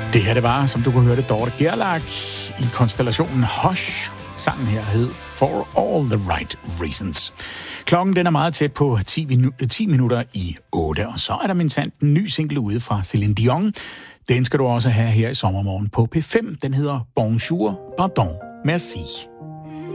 Det her, det var, som du kunne høre det, Dorte Gerlach i konstellationen Hush. Sangen her hed For All the Right Reasons. Klokken den er meget tæt på 10 minutter i 8, og så er der mindsat en ny single ude fra Céline Dion. Den skal du også have her i sommermorgen på P5. Den hedder Bonjour, Pardon, Merci.